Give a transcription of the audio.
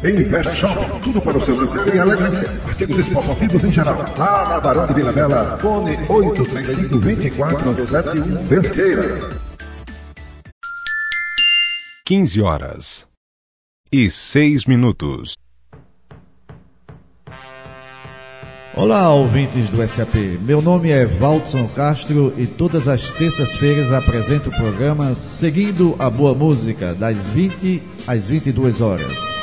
Invest Shop, tudo para o seu lazer e elegância. Artigos esportivos em geral. Lá na Barão de Vila Bela, fone 835-2471 Pesqueira. 15h06. Olá, ouvintes do SAP. Meu nome é Valdson Castro e todas as terças-feiras apresento o programa Seguindo a Boa Música, das 20 às 22 horas.